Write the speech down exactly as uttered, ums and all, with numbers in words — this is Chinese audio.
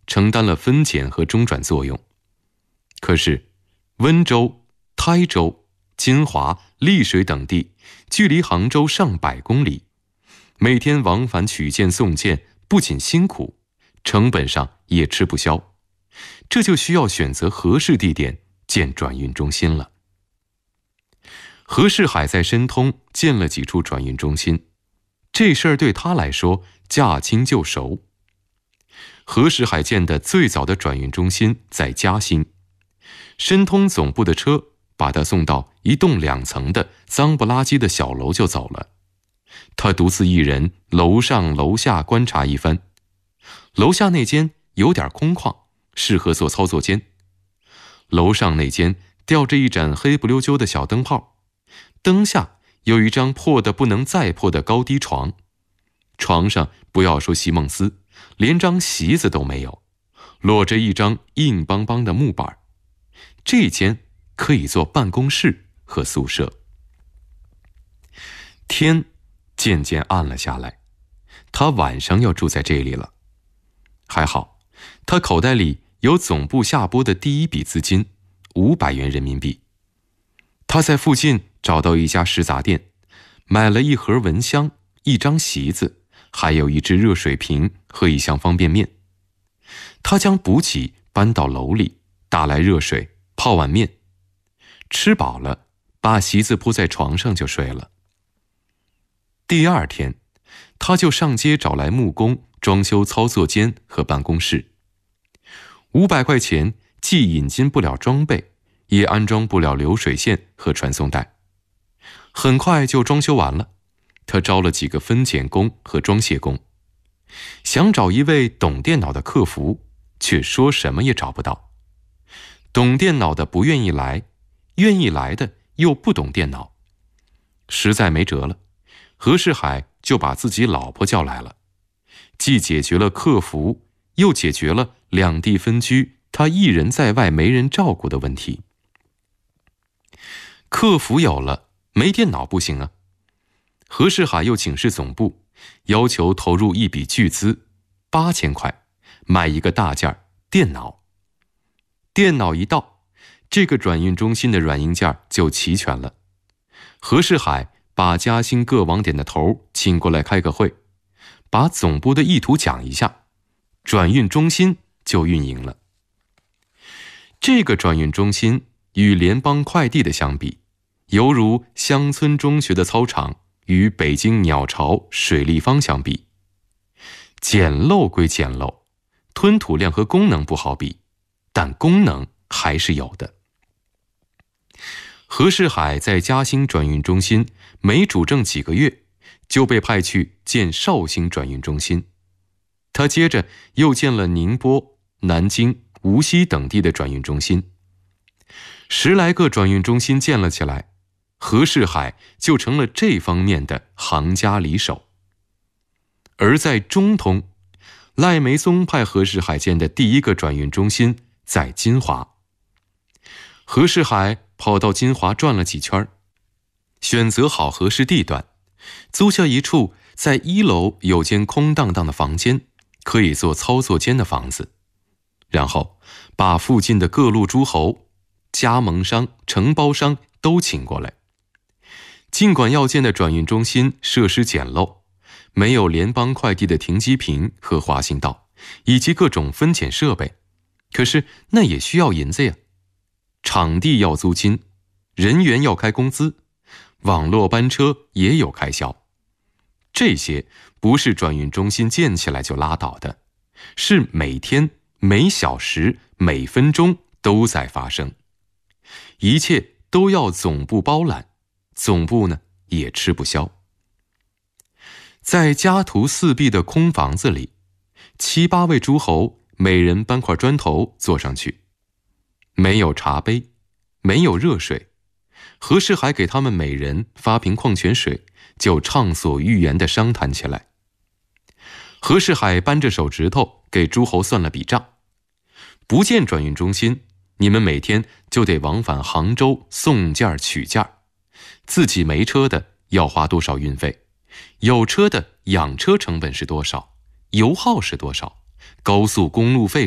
承担了分拣和中转作用。可是，温州、台州、金华、丽水等地距离杭州上百公里，每天往返取件送件不仅辛苦，成本上也吃不消，这就需要选择合适地点建转运中心了。何世海在申通建了几处转运中心，这事儿对他来说驾轻就熟。何世海建的最早的转运中心在嘉兴，申通总部的车把他送到一栋两层的脏不拉几的小楼就走了，他独自一人楼上楼下观察一番。楼下那间有点空旷，适合做操作间。楼上那间吊着一盏黑不溜秋的小灯泡，灯下有一张破得不能再破的高低床，床上不要说席梦思，连张席子都没有，裸着一张硬邦邦的木板。这间可以做办公室和宿舍。天渐渐暗了下来，他晚上要住在这里了。还好，他口袋里有总部下拨的第一笔资金，五百元人民币。他在附近找到一家食杂店，买了一盒蚊香、一张席子，还有一只热水瓶和一箱方便面。他将补给搬到楼里，打来热水，泡碗面，吃饱了，把席子铺在床上就睡了。第二天，他就上街找来木工装修操作间和办公室。五百块钱既引进不了装备，也安装不了流水线和传送带。很快就装修完了，他招了几个分拣工和装卸工，想找一位懂电脑的客服，却说什么也找不到。懂电脑的不愿意来，愿意来的又不懂电脑。实在没辙了，何世海就把自己老婆叫来了，既解决了客服，又解决了两地分居，他一人在外没人照顾的问题。客服有了，没电脑不行啊。何世海又请示总部，要求投入一笔巨资，八千块，买一个大件电脑。电脑一到，这个转运中心的软硬件就齐全了。何世海把嘉兴各网点的头请过来开个会，把总部的意图讲一下，转运中心就运营了。这个转运中心与联邦快递的相比，犹如乡村中学的操场与北京鸟巢水立方相比。简陋归简陋，吞吐量和功能不好比，但功能还是有的。何世海在嘉兴转运中心没主政几个月，就被派去建绍兴转运中心。他接着又建了宁波、南京、无锡等地的转运中心。十来个转运中心建了起来，何世海就成了这方面的行家里手。而在中通，赖梅松派何世海建的第一个转运中心在金华。何世海跑到金华转了几圈，选择好合适地段，租下一处在一楼有间空荡荡的房间，可以做操作间的房子，然后把附近的各路诸侯、加盟商、承包商都请过来。尽管要建的转运中心设施简陋，没有联邦快递的停机坪和滑行道，以及各种分拣设备，可是那也需要银子呀。场地要租金，人员要开工资，网络班车也有开销。这些不是转运中心建起来就拉倒的，是每天、每小时、每分钟都在发生。一切都要总部包揽，总部呢也吃不消。在家徒四壁的空房子里，七八位诸侯每人搬块砖头坐上去，没有茶杯，没有热水，何世海给他们每人发瓶矿泉水，就畅所欲言地商谈起来。何世海扳着手指头给诸侯算了笔账，不建转运中心，你们每天就得往返杭州送件取件，自己没车的要花多少运费，有车的养车成本是多少，油耗是多少，高速公路费